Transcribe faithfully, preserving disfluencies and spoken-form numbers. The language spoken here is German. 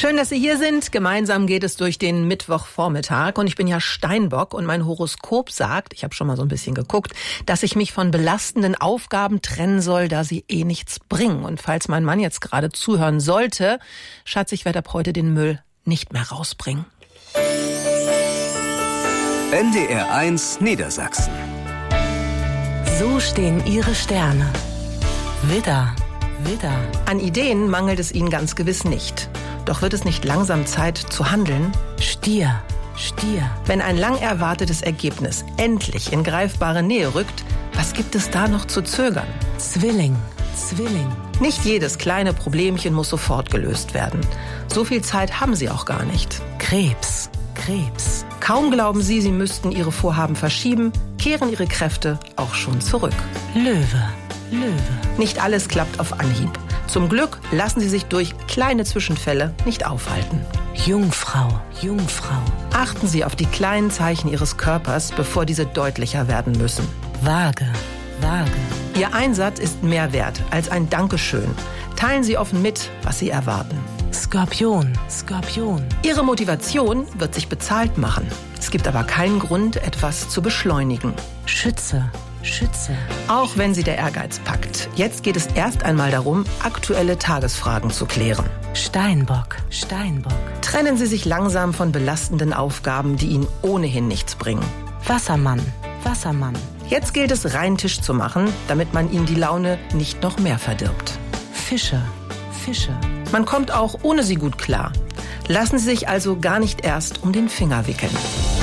Schön, dass Sie hier sind. Gemeinsam geht es durch den Mittwochvormittag. Und ich bin ja Steinbock und mein Horoskop sagt, ich habe schon mal so ein bisschen geguckt, dass ich mich von belastenden Aufgaben trennen soll, da sie eh nichts bringen. Und falls mein Mann jetzt gerade zuhören sollte, Schatz, ich werde ab heute den Müll nicht mehr rausbringen. N D R eins Niedersachsen. So stehen Ihre Sterne. Widder, Widder. An Ideen mangelt es Ihnen ganz gewiss nicht. Doch wird es nicht langsam Zeit zu handeln? Stier, Stier. Wenn ein lang erwartetes Ergebnis endlich in greifbare Nähe rückt, was gibt es da noch zu zögern? Zwilling, Zwilling. Nicht jedes kleine Problemchen muss sofort gelöst werden. So viel Zeit haben Sie auch gar nicht. Krebs, Krebs. Kaum glauben Sie, Sie müssten Ihre Vorhaben verschieben, kehren Ihre Kräfte auch schon zurück. Löwe, Löwe. Nicht alles klappt auf Anhieb. Zum Glück lassen Sie sich durch kleine Zwischenfälle nicht aufhalten. Jungfrau, Jungfrau. Achten Sie auf die kleinen Zeichen Ihres Körpers, bevor diese deutlicher werden müssen. Waage, Waage. Ihr Einsatz ist mehr wert als ein Dankeschön. Teilen Sie offen mit, was Sie erwarten. Skorpion, Skorpion. Ihre Motivation wird sich bezahlt machen. Es gibt aber keinen Grund, etwas zu beschleunigen. Schütze, Schütze. Auch wenn Sie der Ehrgeiz packt. Jetzt geht es erst einmal darum, aktuelle Tagesfragen zu klären. Steinbock, Steinbock. Trennen Sie sich langsam von belastenden Aufgaben, die Ihnen ohnehin nichts bringen. Wassermann, Wassermann. Jetzt gilt es, reinen Tisch zu machen, damit man Ihnen die Laune nicht noch mehr verdirbt. Fische, Fische. Man kommt auch ohne Sie gut klar. Lassen Sie sich also gar nicht erst um den Finger wickeln.